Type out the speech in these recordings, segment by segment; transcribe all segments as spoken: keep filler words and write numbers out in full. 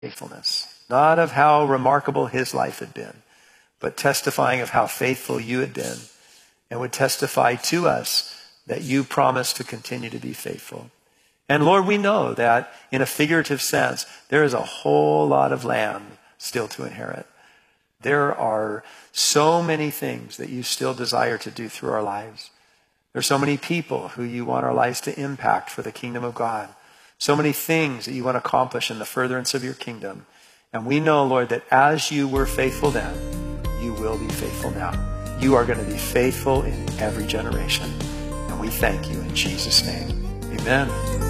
faithfulness, not of how remarkable his life had been, but testifying of how faithful you had been, and would testify to us that you promised to continue to be faithful. And Lord, we know that in a figurative sense, there is a whole lot of land still to inherit. There are so many things that you still desire to do through our lives. There are so many people who you want our lives to impact for the kingdom of God. So many things that you want to accomplish in the furtherance of your kingdom. And we know, Lord, that as you were faithful then, you will be faithful now. You are going to be faithful in every generation. And we thank you in Jesus' name. Amen.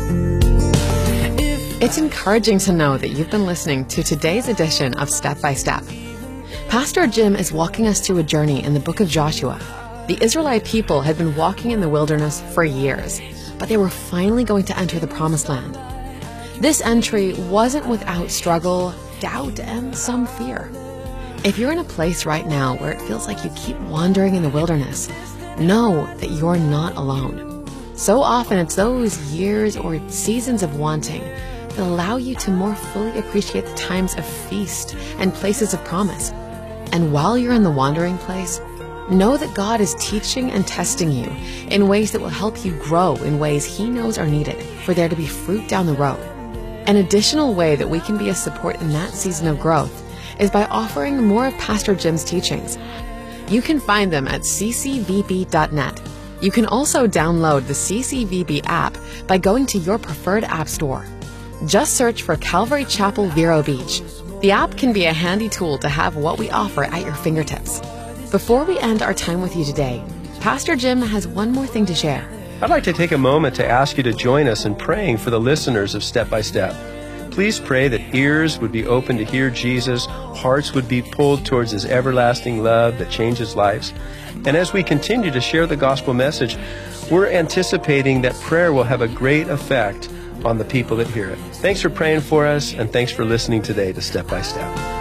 It's encouraging to know that you've been listening to today's edition of Step by Step. Pastor Jim is walking us through a journey in the book of Joshua. The Israelite people had been walking in the wilderness for years, but they were finally going to enter the promised land. This entry wasn't without struggle, doubt, and some fear. If you're in a place right now where it feels like you keep wandering in the wilderness, know that you're not alone. So often it's those years or seasons of wanting that allow you to more fully appreciate the times of feast and places of promise. And while you're in the wandering place, know that God is teaching and testing you in ways that will help you grow in ways He knows are needed for there to be fruit down the road. An additional way that we can be a support in that season of growth is by offering more of Pastor Jim's teachings. You can find them at c c v b dot net. You can also download the C C V B app by going to your preferred app store. Just search for Calvary Chapel Vero Beach. The app can be a handy tool to have what we offer at your fingertips. Before we end our time with you today, Pastor Jim has one more thing to share. I'd like to take a moment to ask you to join us in praying for the listeners of Step by Step. Please pray that ears would be open to hear Jesus, hearts would be pulled towards His everlasting love that changes lives. And as we continue to share the gospel message, we're anticipating that prayer will have a great effect on the people that hear it. Thanks for praying for us, and thanks for listening today to Step by Step.